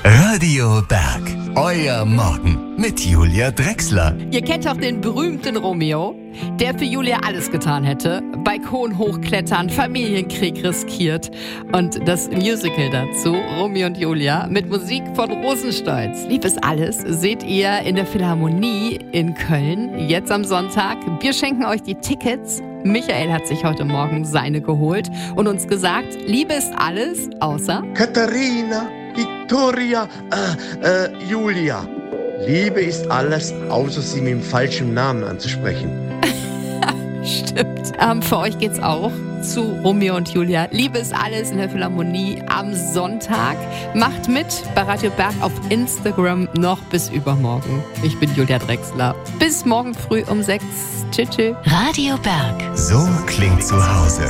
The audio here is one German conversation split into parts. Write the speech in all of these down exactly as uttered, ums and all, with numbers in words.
Radio Berg, euer Morgen mit Julia Drechsler. Ihr kennt doch den berühmten Romeo, der für Julia alles getan hätte. Balkon hochklettern, Familienkrieg riskiert. Und das Musical dazu, Romeo und Julia, mit Musik von Rosenstolz. Lieb ist alles, seht ihr in der Philharmonie in Köln, jetzt am Sonntag. Wir schenken euch die Tickets. Michael hat sich heute Morgen seine geholt und uns gesagt, Liebe ist alles, außer... Katharina, Victoria, äh, äh, Julia. Liebe ist alles, außer sie mit dem falschen Namen anzusprechen. Stimmt. Ähm, für euch geht's auch zu Romeo und Julia. Liebe ist alles in der Philharmonie am Sonntag. Macht mit bei Radio Berg auf Instagram noch bis übermorgen. Ich bin Julia Drechsler. Bis morgen früh um sechs. Tschüss. Tschüss. Radio Berg. So klingt zu Hause.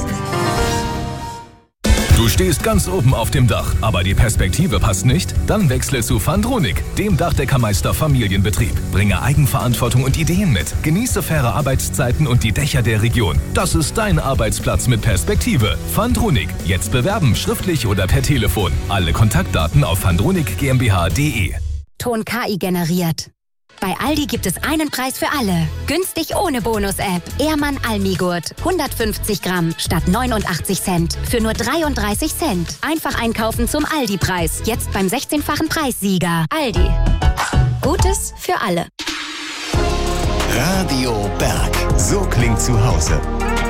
Du stehst ganz oben auf dem Dach, aber die Perspektive passt nicht? Dann wechsle zu Fandronik, dem Dachdeckermeister Familienbetrieb. Bringe Eigenverantwortung und Ideen mit. Genieße faire Arbeitszeiten und die Dächer der Region. Das ist dein Arbeitsplatz mit Perspektive. Fandronik. Jetzt bewerben, schriftlich oder per Telefon. Alle Kontaktdaten auf fandronik g m b h punkt d e. Ton K I generiert. Bei Aldi gibt es einen Preis für alle. Günstig ohne Bonus-App. Ehrmann Almigurt. hundertfünfzig Gramm statt neunundachtzig Cent. Für nur dreiunddreißig Cent. Einfach einkaufen zum Aldi-Preis. Jetzt beim sechzehnfachen Preissieger. Aldi. Gutes für alle. Radio Berg. So klingt zu Hause.